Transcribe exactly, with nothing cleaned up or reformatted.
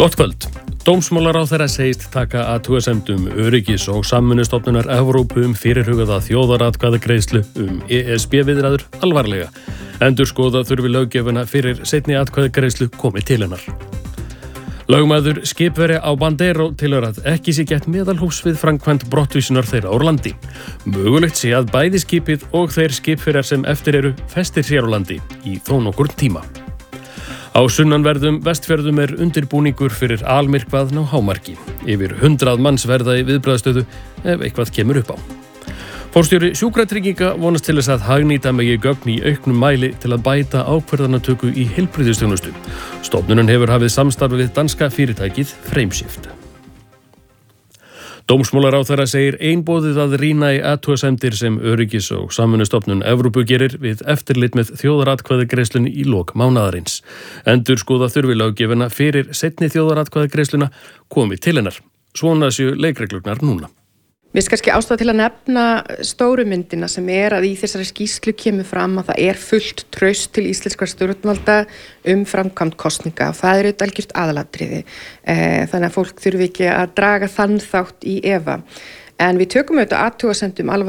Gott kvöld. Dómsmálaráðherra segist taka athugasemdum öryggis- og samvinnustofnunar Evrópu um fyrirhugaða þjóðaratkvæðagreiðslu um E S B-viðræður alvarlega. Endurskoða þurfi löggjöfina fyrir seinni atkvæðagreiðslu komi til hennar. Lögmaður skipverja á Bandero telur að ekki sé gætt meðalhófs við framkvæmd brottvísunar þeirra úr landi. Mögulegt sé að bæði skipið og þeir skipverjar sem eftir eru festir sér á landi í þó nokkurn tíma. Á sunnanverðum Vestfjörðum er undirbúningur fyrir almyrkvað ná hámarki. Yfir hundrað manns verða í viðbragðsstöðu ef eitthvað kemur upp á. Forstjóri Sjúkratrygginga vonast til þess að hagnýta megi gögn í auknum mæli til að bæta ákvarðanatöku í heilbrigðisþjónustu. Stofnunin hefur hafið samstarf við danska fyrirtækið Frameshift. Dómsmálaráðherra segir einboðið að rýna í athugasemdir sem öryggis- og samvinnustofnun Evrópu gerir við eftirlit með þjóðaratkvæðagreiðslunni í lok mánaðarins. Endurskoða þurfi löggjöfina fyrir seinni þjóðaratkvæðagreiðsluna komi til hennar. Svona séu leikreglurnar núna. Mér finnst kannski ástæða til að nefna stóru myndina sem er að í þessari skýrslu kemur fram að það er fullt traust til íslenskra stjórnvalda um framkvæmd kosninga og það er auðvitað algjört aðalatriði. Þannig að fólk þurfi ekki að draga þann þátt í efa. En við tökum auðvitað athugasemdum alvarlega